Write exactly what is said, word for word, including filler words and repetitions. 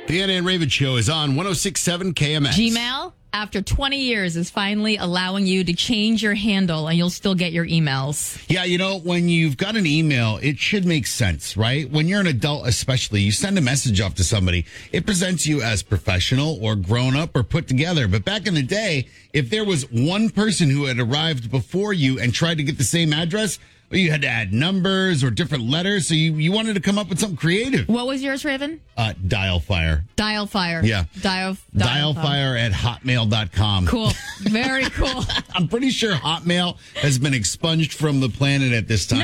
The Anna and Raven Show is on one oh six point seven K M S. Gmail, after twenty years, is finally allowing you to change your handle and you'll still get your emails. Yeah, you know, when you've got an email, it should make sense, right? When you're an adult, especially, you send a message off to somebody, it presents you as professional or grown up or put together. But back in the day, if there was one person who had arrived before you and tried to get the same address, well, you had to add numbers or different letters. So you, you wanted to come up with something creative. What was yours, Raven? Uh, dial fire. Dial fire. Yeah. Dial, Dial, dial fire at hotmail dot com. Cool. Very cool. I'm pretty sure Hotmail has been expunged from the planet at this time.